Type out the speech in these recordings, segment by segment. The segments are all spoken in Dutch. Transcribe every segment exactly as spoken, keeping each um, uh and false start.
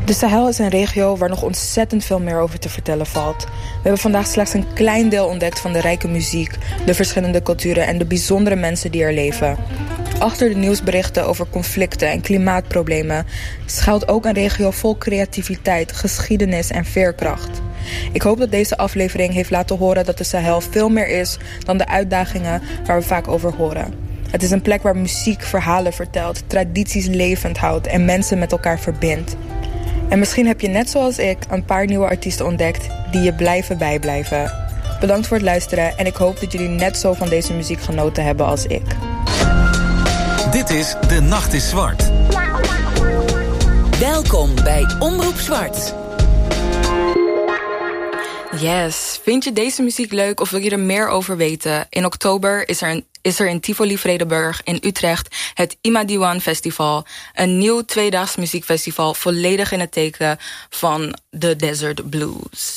De Sahel is een regio waar nog ontzettend veel meer over te vertellen valt. We hebben vandaag slechts een klein deel ontdekt van de rijke muziek, de verschillende culturen en de bijzondere mensen die er leven. Achter de nieuwsberichten over conflicten en klimaatproblemen schuilt ook een regio vol creativiteit, geschiedenis en veerkracht. Ik hoop dat deze aflevering heeft laten horen dat de Sahel veel meer is dan de uitdagingen waar we vaak over horen. Het is een plek waar muziek verhalen vertelt, tradities levend houdt en mensen met elkaar verbindt. En misschien heb je net zoals ik een paar nieuwe artiesten ontdekt die je blijven bijblijven. Bedankt voor het luisteren en ik hoop dat jullie net zo van deze muziek genoten hebben als ik. Dit is De Nacht is Zwart. Welkom bij Omroep Zwart. Yes, vind je deze muziek leuk of wil je er meer over weten? In oktober is er, een, is er in Tivoli Vredenburg in Utrecht het Imadiwan Festival. Een nieuw tweedaags muziekfestival volledig in het teken van de Desert Blues.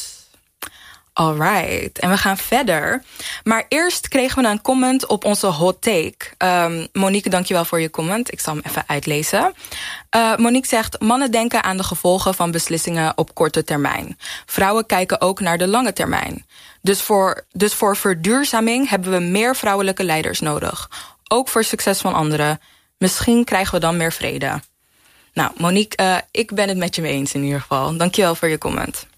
Alright, en we gaan verder. Maar eerst kregen we een comment op onze hot take. Um, Monique, dankjewel voor je comment. Ik zal hem even uitlezen. Uh, Monique zegt, mannen denken aan de gevolgen van beslissingen op korte termijn. Vrouwen kijken ook naar de lange termijn. Dus voor, dus voor verduurzaming hebben we meer vrouwelijke leiders nodig. Ook voor succes van anderen. Misschien krijgen we dan meer vrede. Nou, Monique, uh, ik ben het met je mee eens in ieder geval. Dankjewel voor je comment.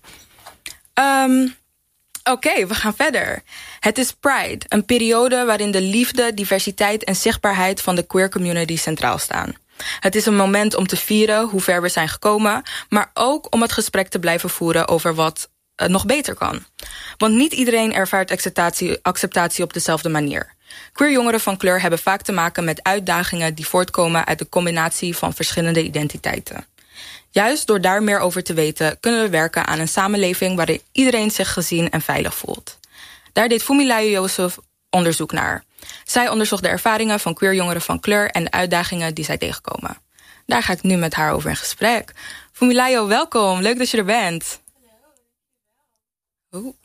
Um, Oké, okay, we gaan verder. Het is Pride, een periode waarin de liefde, diversiteit en zichtbaarheid van de queer community centraal staan. Het is een moment om te vieren hoe ver we zijn gekomen, maar ook om het gesprek te blijven voeren over wat uh, nog beter kan. Want niet iedereen ervaart acceptatie, acceptatie op dezelfde manier. Queer jongeren van kleur hebben vaak te maken met uitdagingen die voortkomen uit de combinatie van verschillende identiteiten. Juist door daar meer over te weten kunnen we werken aan een samenleving waarin iedereen zich gezien en veilig voelt. Daar deed Fumilayo Joseph onderzoek naar. Zij onderzocht de ervaringen van queer jongeren van kleur en de uitdagingen die zij tegenkomen. Daar ga ik nu met haar over in gesprek. Fumilayo, welkom. Leuk dat je er bent. Hallo.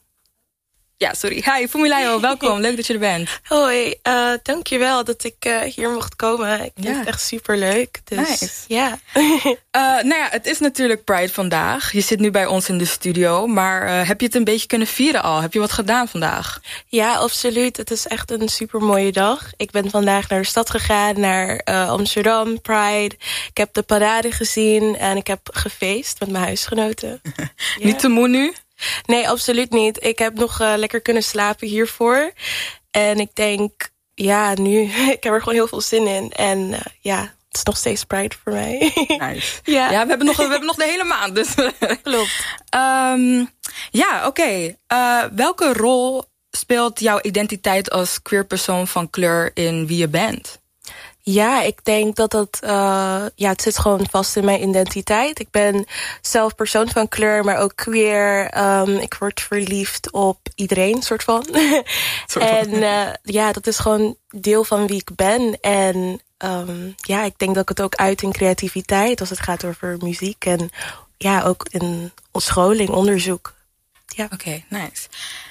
Ja, sorry. Hi, Fumilayo, welkom. Leuk dat je er bent. Hoi, uh, dankjewel dat ik uh, hier mocht komen. Ik vind ja. het echt superleuk. Dus, nice. Ja. uh, nou ja, het is natuurlijk Pride vandaag. Je zit nu bij ons in de studio. Maar uh, heb je het een beetje kunnen vieren al? Heb je wat gedaan vandaag? Ja, absoluut. Het is echt een supermooie dag. Ik ben vandaag naar de stad gegaan, naar uh, Amsterdam, Pride. Ik heb de parade gezien en ik heb gefeest met mijn huisgenoten. Ja. Niet te moe nu? Nee, absoluut niet. Ik heb nog uh, lekker kunnen slapen hiervoor. En ik denk, ja, nu, ik heb er gewoon heel veel zin in. En uh, ja, het is nog steeds Pride voor mij. Nice. Ja, ja we, hebben nog, we hebben nog de hele maand. Dus. Klopt. Um, ja, oké. Okay. Uh, welke rol speelt jouw identiteit als queer persoon van kleur in wie je bent? Ja, ik denk dat dat, uh, ja, het zit gewoon vast in mijn identiteit. Ik ben zelf persoon van kleur, maar ook queer. Um, ik word verliefd op iedereen, soort van. Soort van. En uh, ja, dat is gewoon deel van wie ik ben. En um, ja, ik denk dat ik het ook uit in creativiteit, als het gaat over muziek. En ja, ook in scholing, onderzoek. Ja. Oké, okay, nice.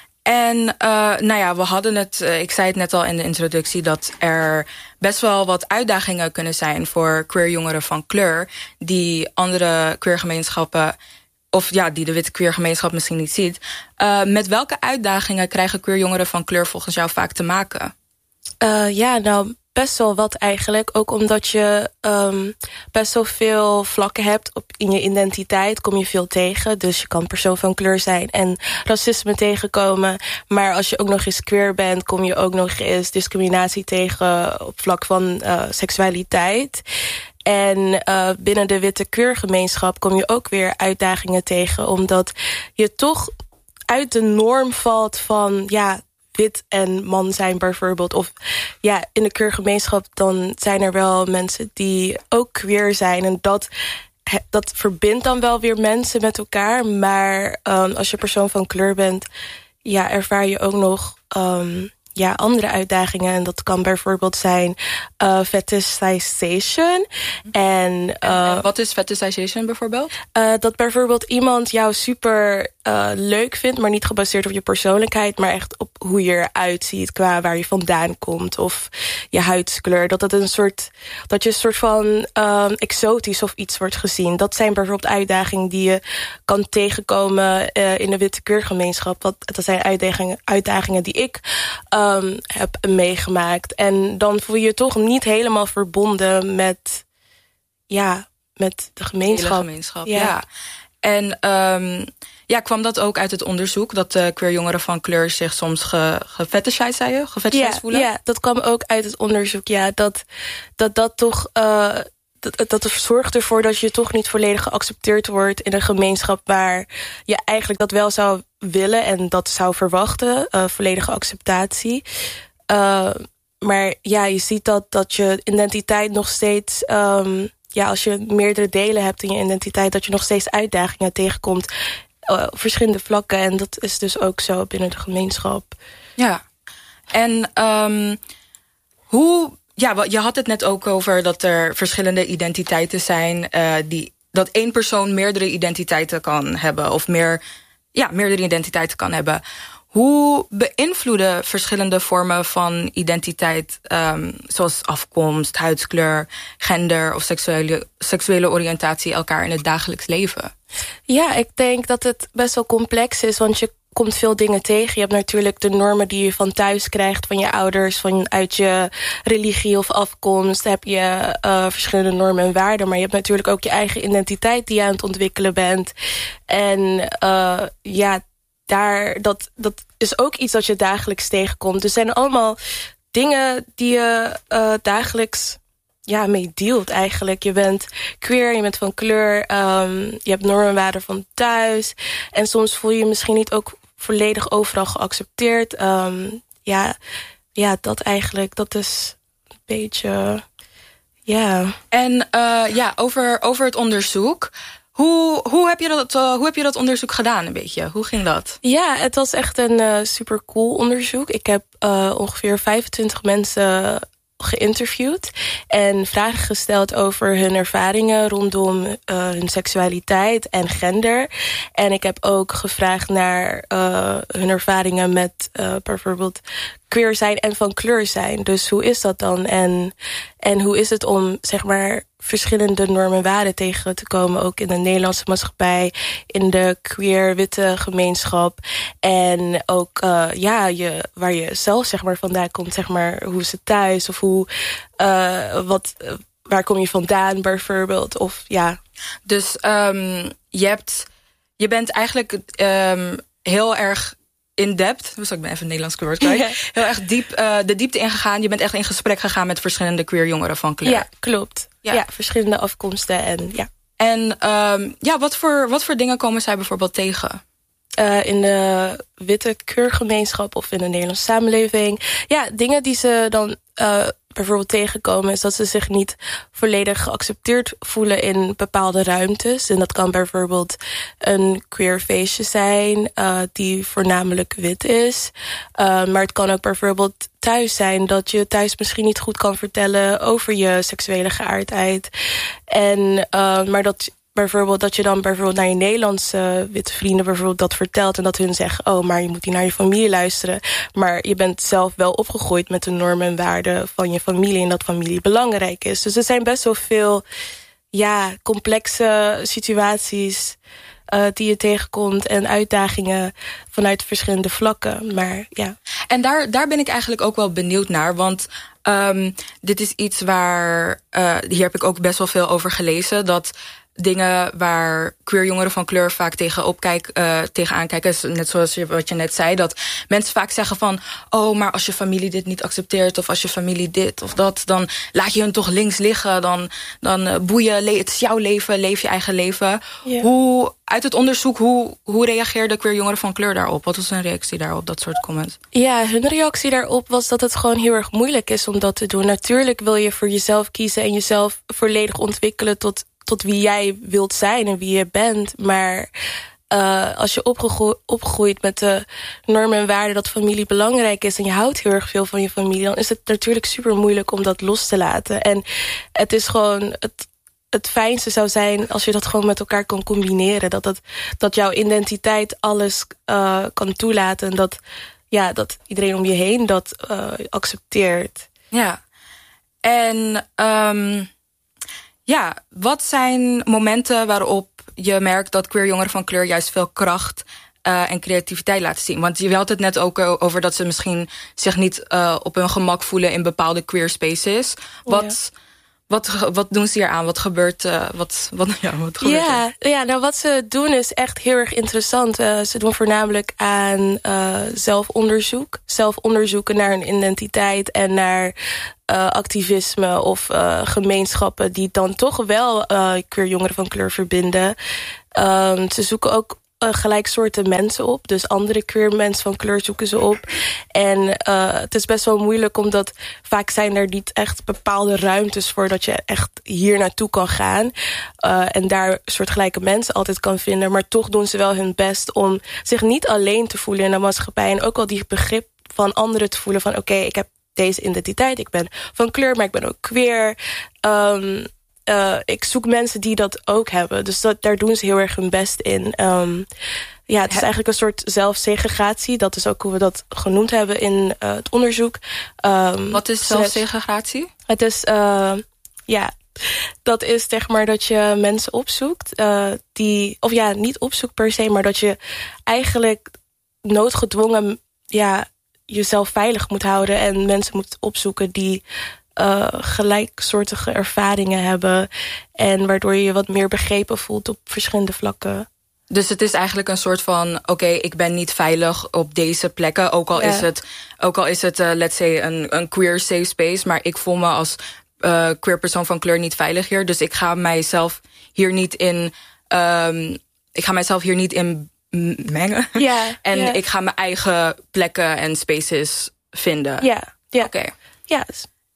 En uh, nou ja, we hadden het, uh, ik zei het net al in de introductie, dat er best wel wat uitdagingen kunnen zijn voor queer jongeren van kleur die andere queergemeenschappen, of ja, die de witte queergemeenschap misschien niet ziet. Uh, met welke uitdagingen krijgen queer jongeren van kleur volgens jou vaak te maken? Uh, ja, nou, best wel wat eigenlijk. Ook omdat je um, best wel veel vlakken hebt op, in je identiteit. Kom je veel tegen. Dus je kan persoon van kleur zijn en racisme tegenkomen. Maar als je ook nog eens queer bent, kom je ook nog eens discriminatie tegen op vlak van uh, seksualiteit. En uh, binnen de witte queergemeenschap kom je ook weer uitdagingen tegen. Omdat je toch uit de norm valt van, ja, wit en man zijn bijvoorbeeld. Of ja, in de queergemeenschap dan zijn er wel mensen die ook queer zijn. En dat, dat verbindt dan wel weer mensen met elkaar. Maar um, als je persoon van kleur bent, ja, ervaar je ook nog um, ja, andere uitdagingen. En dat kan bijvoorbeeld zijn uh, fetishization. En, uh, en wat is fetishization bijvoorbeeld? Uh, dat bijvoorbeeld iemand jou super uh, leuk vindt, maar niet gebaseerd op je persoonlijkheid, maar echt op hoe je eruit ziet, qua waar je vandaan komt of je huidskleur. Dat het een soort, dat je een soort van uh, exotisch of iets wordt gezien. Dat zijn bijvoorbeeld uitdagingen die je kan tegenkomen uh, in de witte queergemeenschap. Dat, dat zijn uitdagingen, uitdagingen die ik um, heb meegemaakt. En dan voel je je toch niet helemaal verbonden met, ja, met de gemeenschap. De hele gemeenschap, ja. ja. En um, ja, kwam dat ook uit het onderzoek, dat de queer jongeren van kleur zich soms ge, gefetishized, zei je? Gefetishized ja, voelen? Ja, dat kwam ook uit het onderzoek, ja. Dat dat, dat toch... Uh, Dat, dat zorgt ervoor dat je toch niet volledig geaccepteerd wordt in een gemeenschap waar je eigenlijk dat wel zou willen en dat zou verwachten, uh, volledige acceptatie. Uh, maar ja, je ziet dat, dat je identiteit nog steeds, um, ja, als je meerdere delen hebt in je identiteit, dat je nog steeds uitdagingen tegenkomt uh, op verschillende vlakken. En dat is dus ook zo binnen de gemeenschap. Ja, en um, hoe... Ja, je had het net ook over dat er verschillende identiteiten zijn, uh, die, dat één persoon meerdere identiteiten kan hebben, of meer, ja, meerdere identiteiten kan hebben. Hoe beïnvloeden verschillende vormen van identiteit, um, zoals afkomst, huidskleur, gender of seksuele, seksuele oriëntatie, elkaar in het dagelijks leven? Ja, ik denk dat het best wel complex is, want je komt veel dingen tegen. Je hebt natuurlijk de normen die je van thuis krijgt, van je ouders, vanuit je religie of afkomst. Dan heb je uh, verschillende normen en waarden, maar je hebt natuurlijk ook je eigen identiteit die je aan het ontwikkelen bent. En uh, ja, daar, dat, dat is ook iets dat je dagelijks tegenkomt. Dus zijn allemaal dingen die je uh, dagelijks ja, mee dealt eigenlijk. Je bent queer, je bent van kleur, um, je hebt normen en waarden van thuis. En soms voel je je misschien niet ook volledig overal geaccepteerd. Um, ja, ja, dat eigenlijk, dat is een beetje, ja. En uh, ja, over, over het onderzoek. Hoe, hoe, heb je dat, uh, hoe heb je dat onderzoek gedaan een beetje? Hoe ging dat? Ja, het was echt een uh, super cool onderzoek. Ik heb uh, ongeveer vijfentwintig mensen geïnterviewd en vragen gesteld over hun ervaringen rondom uh, hun seksualiteit en gender. En ik heb ook gevraagd naar uh, hun ervaringen met uh, bijvoorbeeld queer zijn en van kleur zijn. Dus hoe is dat dan? En, en hoe is het om, zeg maar, verschillende normen en waarden tegen te komen, ook in de Nederlandse maatschappij, in de queer witte gemeenschap. En ook uh, ja, je, waar je zelf, zeg maar, vandaan komt, zeg maar, hoe is het thuis? Of hoe, uh, wat, uh, waar kom je vandaan bijvoorbeeld? Of ja. Dus um, je hebt, je bent eigenlijk um, heel erg in depth, dus ik ben even Nederlands woord kwijt. Ja. Heel erg diep uh, de diepte ingegaan. Je bent echt in gesprek gegaan met verschillende queer jongeren van kleur. Ja, klopt. Ja, ja, verschillende afkomsten en ja. En um, ja, wat voor, wat voor dingen komen zij bijvoorbeeld tegen? Uh, in de witte queergemeenschap of in de Nederlandse samenleving. Ja, dingen die ze dan uh, bijvoorbeeld tegenkomen is dat ze zich niet volledig geaccepteerd voelen in bepaalde ruimtes. En dat kan bijvoorbeeld een queer feestje zijn uh, die voornamelijk wit is. Uh, maar het kan ook bijvoorbeeld thuis zijn dat je thuis misschien niet goed kan vertellen over je seksuele geaardheid. En uh, maar dat bijvoorbeeld dat je dan bijvoorbeeld naar je Nederlandse witte vrienden bijvoorbeeld dat vertelt en dat hun zeggen, oh, maar je moet niet naar je familie luisteren. Maar je bent zelf wel opgegroeid met de normen en waarden van je familie en dat familie belangrijk is. Dus er zijn best wel veel ja, complexe situaties uh, die je tegenkomt en uitdagingen vanuit verschillende vlakken. Maar ja. En daar, daar ben ik eigenlijk ook wel benieuwd naar, want um, dit is iets waar, uh, hier heb ik ook best wel veel over gelezen, dat dingen waar queer jongeren van kleur vaak tegenop kijk, uh, tegenaan kijken. Net zoals je, wat je net zei. Dat mensen vaak zeggen van, oh, maar als je familie dit niet accepteert, of als je familie dit of dat, dan laat je hun toch links liggen. Dan, dan uh, boeien, het is jouw leven, leef je eigen leven. Yeah. Hoe, uit het onderzoek, hoe, hoe reageerden queer jongeren van kleur daarop? Wat was hun reactie daarop, dat soort comments? Ja, hun reactie daarop was dat het gewoon heel erg moeilijk is om dat te doen. Natuurlijk wil je voor jezelf kiezen en jezelf volledig ontwikkelen tot tot wie jij wilt zijn en wie je bent. Maar uh, als je opgego- opgroeit met de normen en waarden dat familie belangrijk is en je houdt heel erg veel van je familie, dan is het natuurlijk super moeilijk om dat los te laten. En het is gewoon, het, het fijnste zou zijn als je dat gewoon met elkaar kan combineren. Dat, dat, dat jouw identiteit alles uh, kan toelaten. En dat, ja, dat iedereen om je heen dat uh, accepteert. Ja. En um, ja, wat zijn momenten waarop je merkt dat queer jongeren van kleur juist veel kracht uh, en creativiteit laten zien? Want je had het net ook over dat ze misschien zich niet uh, op hun gemak voelen in bepaalde queer spaces. Wat... Ja. Wat, wat doen ze hier aan? Wat gebeurt, uh, wat, wat, ja, wat gebeurt ja, er? Ja, nou wat ze doen is echt heel erg interessant. Uh, ze doen voornamelijk aan uh, zelfonderzoek. Zelfonderzoeken naar hun identiteit en naar uh, activisme of uh, gemeenschappen die dan toch wel uh, queer jongeren van kleur verbinden. Um, ze zoeken ook Uh, gelijksoorten mensen op. Dus andere queer mensen van kleur zoeken ze op. En uh, het is best wel moeilijk, omdat vaak zijn er niet echt bepaalde ruimtes voor dat je echt hier naartoe kan gaan. Uh, en daar soortgelijke mensen altijd kan vinden. Maar toch doen ze wel hun best om zich niet alleen te voelen in de maatschappij. En ook wel die begrip van anderen te voelen van oké, okay, ik heb deze identiteit. Ik ben van kleur, maar ik ben ook queer. Um, Uh, ik zoek mensen die dat ook hebben. Dus dat, daar doen ze heel erg hun best in. Um, ja, het is eigenlijk een soort zelfsegregatie. Dat is ook hoe we dat genoemd hebben in uh, het onderzoek. Um, Wat is zelfsegregatie? Het is, uh, ja, dat is zeg maar dat je mensen opzoekt. Uh, die, of ja, niet opzoekt per se, maar dat je eigenlijk noodgedwongen ja, jezelf veilig moet houden. En mensen moet opzoeken die Uh, gelijksoortige ervaringen hebben. En waardoor je je wat meer begrepen voelt op verschillende vlakken. Dus het is eigenlijk een soort van oké, okay, ik ben niet veilig op deze plekken. Ook al ja. is het, ook al is het uh, let's say, een, een queer safe space. Maar ik voel me als uh, queer persoon van kleur niet veilig hier. Dus ik ga mijzelf hier niet in... Um, ik ga mijzelf hier niet in mengen. Ja, en ja. ik ga mijn eigen plekken en spaces vinden. Ja, ja. Oké. Okay. Ja.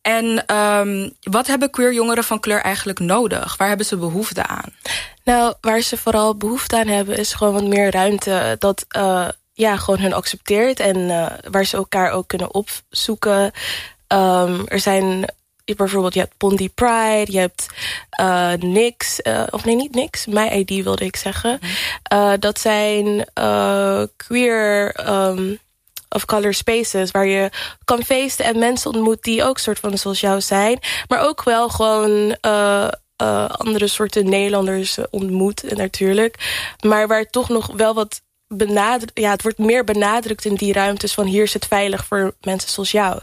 En um, wat hebben queer jongeren van kleur eigenlijk nodig? Waar hebben ze behoefte aan? Nou, waar ze vooral behoefte aan hebben is gewoon wat meer ruimte. Dat uh, ja, gewoon hun accepteert en uh, waar ze elkaar ook kunnen opzoeken. Um, er zijn bijvoorbeeld, je hebt Bondi Pride, je hebt uh, Nix, uh, of nee, niet Nix, My I D wilde ik zeggen. Uh, dat zijn uh, queer... Um, of color spaces, waar je kan feesten en mensen ontmoet die ook soort van zoals jou zijn. Maar ook wel gewoon uh, uh, andere soorten Nederlanders ontmoet natuurlijk. Maar waar toch nog wel wat benadrukt... Ja, het wordt meer benadrukt in die ruimtes van hier is het veilig voor mensen zoals jou.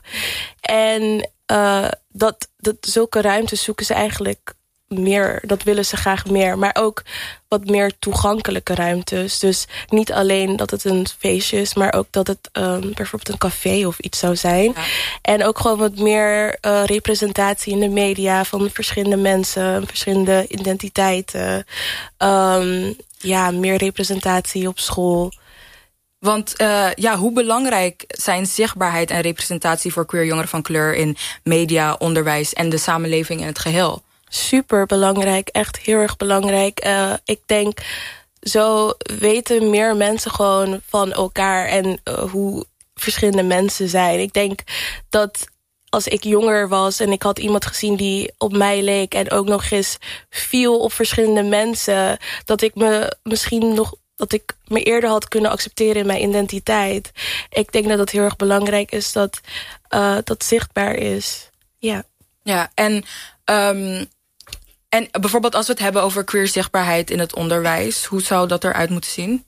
En uh, dat, dat, zulke ruimtes zoeken ze eigenlijk meer, dat willen ze graag meer. Maar ook wat meer toegankelijke ruimtes. Dus niet alleen dat het een feestje is, maar ook dat het um, bijvoorbeeld een café of iets zou zijn. Ja. En ook gewoon wat meer uh, representatie in de media van verschillende mensen, verschillende identiteiten. Um, ja, meer representatie op school. Want uh, ja, hoe belangrijk zijn zichtbaarheid en representatie voor queer jongeren van kleur in media, onderwijs en de samenleving in het geheel? Super belangrijk, echt heel erg belangrijk. Uh, ik denk, zo weten meer mensen gewoon van elkaar en uh, hoe verschillende mensen zijn. Ik denk dat als ik jonger was en ik had iemand gezien die op mij leek en ook nog eens viel op verschillende mensen, dat ik me misschien nog dat ik me eerder had kunnen accepteren in mijn identiteit. Ik denk dat het heel erg belangrijk is dat uh, dat zichtbaar is. Ja. Ja, en um, En bijvoorbeeld als we het hebben over queer zichtbaarheid in het onderwijs, hoe zou dat eruit moeten zien?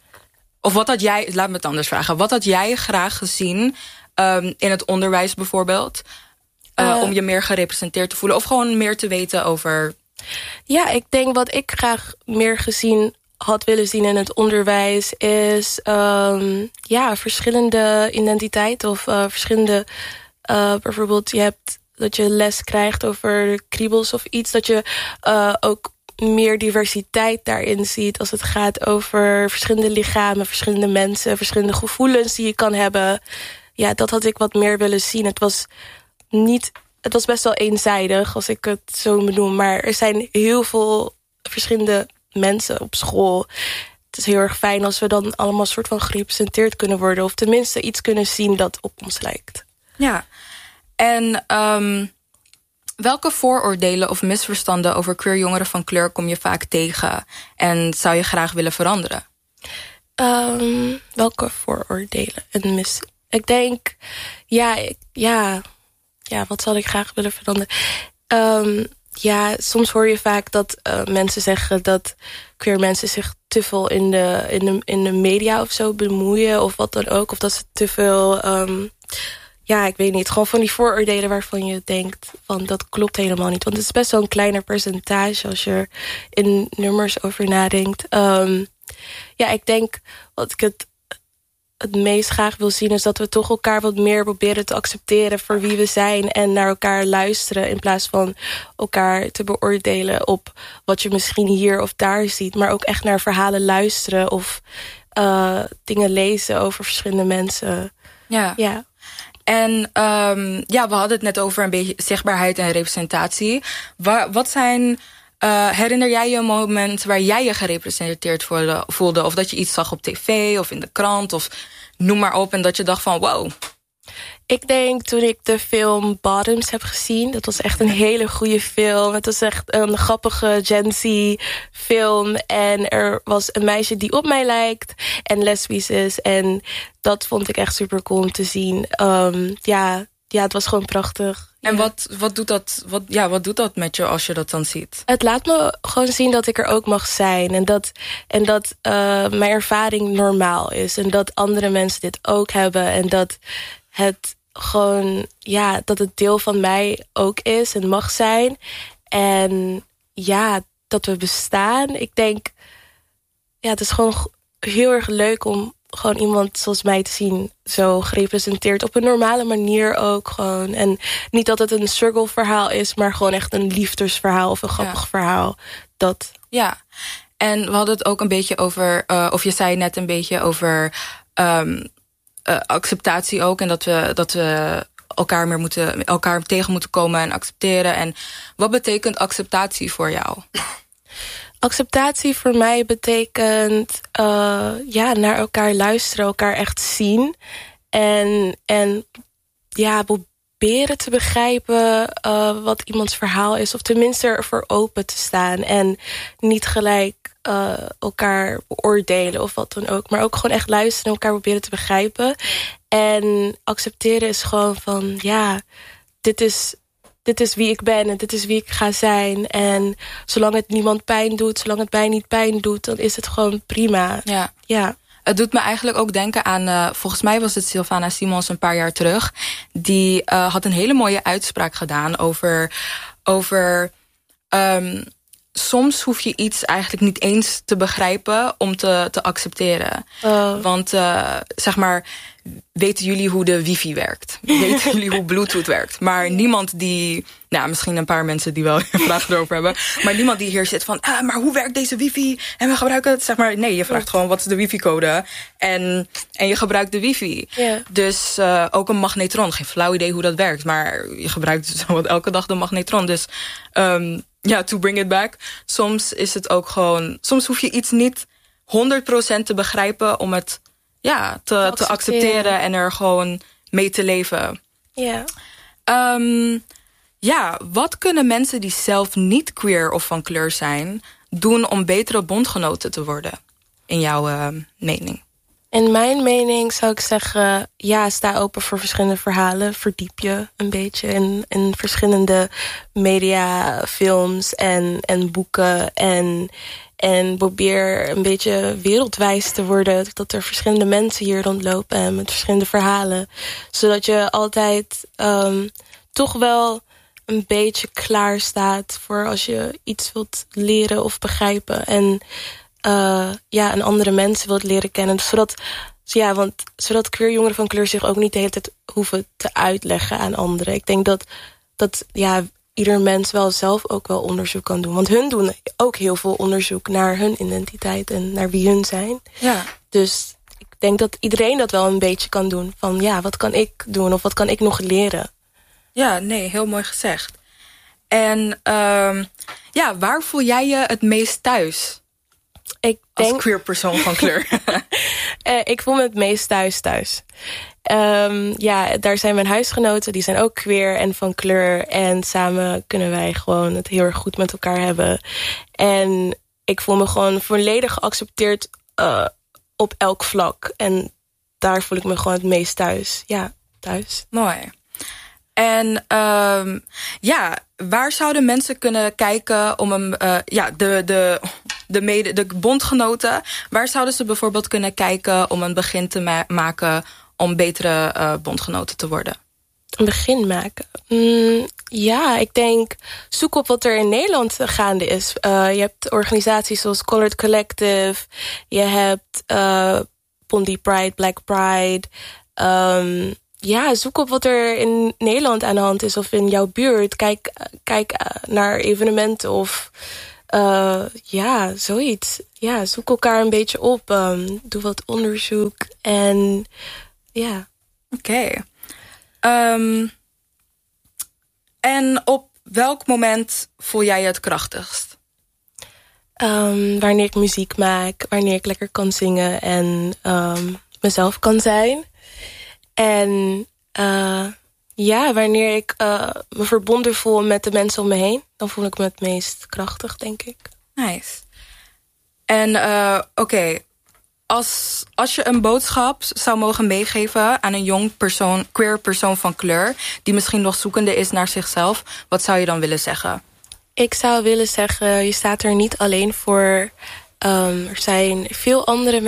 Of wat had jij, laat me het anders vragen, wat had jij graag gezien um, in het onderwijs bijvoorbeeld, uh, uh, om je meer gerepresenteerd te voelen of gewoon meer te weten over? Ja, ik denk wat ik graag meer gezien had willen zien in het onderwijs is um, ja, verschillende identiteiten of uh, verschillende, uh, bijvoorbeeld je hebt dat je les krijgt over kriebels of iets, dat je uh, ook meer diversiteit daarin ziet als het gaat over verschillende lichamen, verschillende mensen, verschillende gevoelens die je kan hebben. Ja, dat had ik wat meer willen zien. Het was niet, het was best wel eenzijdig, als ik het zo benoem, maar er zijn heel veel verschillende mensen op school. Het is heel erg fijn als we dan allemaal soort van gerepresenteerd kunnen worden, of tenminste iets kunnen zien dat op ons lijkt. Ja. En um, welke vooroordelen of misverstanden over queer jongeren van kleur kom je vaak tegen? En zou je graag willen veranderen? Um, welke vooroordelen en mis... Ik denk, ja, ik, ja, ja, wat zal ik graag willen veranderen? Um, ja, soms hoor je vaak dat uh, mensen zeggen dat queer mensen zich te veel in de, in, de, in de media of zo bemoeien. Of wat dan ook. Of dat ze te veel, um, ja, ik weet niet. Gewoon van die vooroordelen waarvan je denkt van dat klopt helemaal niet. Want het is best wel een kleiner percentage als je er in nummers over nadenkt. Um, ja, ik denk wat ik het... het meest graag wil zien is dat we toch elkaar wat meer proberen te accepteren voor wie we zijn en naar elkaar luisteren in plaats van elkaar te beoordelen op wat je misschien hier of daar ziet, maar ook echt naar verhalen luisteren of uh, dingen lezen over verschillende mensen. Ja. ja. En um, ja, we hadden het net over een beetje zichtbaarheid en representatie. Wa- wat zijn... Uh, herinner jij je een moment waar jij je gerepresenteerd voelde, voelde? Of dat je iets zag op tv of in de krant of noem maar op. En dat je dacht van wow. Ik denk toen ik de film Bottoms heb gezien. Dat was echt een hele goede film. Het was echt een grappige Gen Z film. En er was een meisje die op mij lijkt. En lesbisch is. En dat vond ik echt super cool om te zien. Um, ja, ja, het was gewoon prachtig. En ja. wat, wat, doet dat, wat, ja, wat doet dat met je als je dat dan ziet? Het laat me gewoon zien dat ik er ook mag zijn. En dat, en dat uh, mijn ervaring normaal is. En dat andere mensen dit ook hebben. En dat het gewoon, ja, dat het deel van mij ook is en mag zijn. En ja, dat we bestaan. Ik denk, ja, het is gewoon heel erg leuk om gewoon iemand zoals mij te zien, zo gerepresenteerd op een normale manier ook gewoon. En niet dat het een struggle verhaal is, maar gewoon echt een liefdesverhaal of een grappig ja. verhaal. Dat. Ja, en we hadden het ook een beetje over, uh, of je zei net een beetje over um, uh, acceptatie ook. En dat we, dat we elkaar meer moeten, elkaar tegen moeten komen en accepteren. En wat betekent acceptatie voor jou? Acceptatie voor mij betekent uh, ja, naar elkaar luisteren, elkaar echt zien. En, en ja, proberen te begrijpen uh, wat iemands verhaal is. Of tenminste ervoor open te staan. En niet gelijk uh, elkaar beoordelen of wat dan ook. Maar ook gewoon echt luisteren en elkaar proberen te begrijpen. En accepteren is gewoon van, ja, dit is... Dit is wie ik ben en dit is wie ik ga zijn. En zolang het niemand pijn doet, zolang het mij niet pijn doet, dan is het gewoon prima. Ja. ja. Het doet me eigenlijk ook denken aan, uh, volgens mij was het Sylvana Simons een paar jaar terug. Die uh, had een hele mooie uitspraak gedaan over, over um, soms hoef je iets eigenlijk niet eens te begrijpen om te, te accepteren. Oh. Want uh, zeg maar, weten jullie hoe de wifi werkt? Weten jullie hoe Bluetooth werkt? Maar niemand die, nou misschien een paar mensen die wel vragen erover hebben, maar niemand die hier zit van, ah, maar hoe werkt deze wifi? En we gebruiken het, zeg maar, nee, je vraagt gewoon wat is de wifi-code en, en je gebruikt de wifi. Yeah. Dus uh, ook een magnetron, geen flauw idee hoe dat werkt, maar je gebruikt zowat elke dag de magnetron. Dus um, ja, to bring it back, soms is het ook gewoon, soms hoef je iets niet honderd procent te begrijpen om het ja, te, te, accepteren. te accepteren en er gewoon mee te leven. Ja. Um, ja, wat kunnen mensen die zelf niet queer of van kleur zijn doen om betere bondgenoten te worden, in jouw uh, mening? In mijn mening zou ik zeggen, ja, sta open voor verschillende verhalen. Verdiep je een beetje in, in verschillende media, films en, en boeken. En, en probeer een beetje wereldwijs te worden. Dat er verschillende mensen hier rondlopen en met verschillende verhalen. Zodat je altijd um, toch wel een beetje klaar staat voor als je iets wilt leren of begrijpen. En Uh, ja, en andere mensen wilt leren kennen. Zodat, ja, want, zodat queer jongeren van kleur zich ook niet de hele tijd hoeven te uitleggen aan anderen. Ik denk dat, dat ja, ieder mens wel zelf ook wel onderzoek kan doen. Want hun doen ook heel veel onderzoek naar hun identiteit en naar wie hun zijn. Ja. Dus ik denk dat iedereen dat wel een beetje kan doen. Van ja, wat kan ik doen of wat kan ik nog leren? Ja, nee, heel mooi gezegd. En um, ja, waar voel jij je het meest thuis? Ik denk, als queer persoon van kleur. uh, ik voel me het meest thuis thuis. Um, ja, daar zijn mijn huisgenoten, die zijn ook queer en van kleur. En samen kunnen wij gewoon het heel erg goed met elkaar hebben. En ik voel me gewoon volledig geaccepteerd uh, op elk vlak. En daar voel ik me gewoon het meest thuis. Ja, thuis. Mooi. En um, ja, waar zouden mensen kunnen kijken om een, uh, ja, de, de, de, mede, de bondgenoten, waar zouden ze bijvoorbeeld kunnen kijken om een begin te ma- maken om betere uh, bondgenoten te worden? Een begin maken? Mm, ja, ik denk, zoek op wat er in Nederland gaande is. Uh, je hebt organisaties zoals Colored Collective, je hebt uh, Bondi Pride, Black Pride. Um, Ja, zoek op wat er in Nederland aan de hand is of in jouw buurt. Kijk, kijk naar evenementen of uh, ja, zoiets. Ja, zoek elkaar een beetje op. Um, doe wat onderzoek en ja. Oké. Okay. Um, en op welk moment voel jij je het krachtigst? Um, wanneer ik muziek maak, wanneer ik lekker kan zingen en um, mezelf kan zijn. En uh, ja, wanneer ik uh, me verbonden voel met de mensen om me heen, dan voel ik me het meest krachtig, denk ik. Nice. En uh, oké, okay. als, als je een boodschap zou mogen meegeven aan een jong persoon, queer persoon van kleur, die misschien nog zoekende is naar zichzelf, wat zou je dan willen zeggen? Ik zou willen zeggen, je staat er niet alleen voor. Um, er zijn veel andere